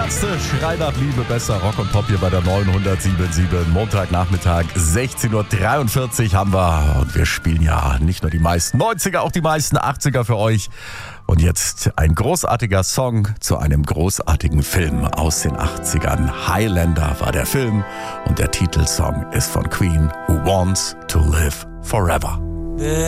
Ärzte, Schrei nach Liebe, besser Rock und Pop hier bei der 907.7. Montagnachmittag, 16.43 Uhr haben wir. Und wir spielen ja nicht nur die meisten 90er, auch die meisten 80er für euch. Und jetzt ein großartiger Song zu einem großartigen Film aus den 80ern. Highlander war der Film und der Titelsong ist von Queen, Who Wants to Live Forever.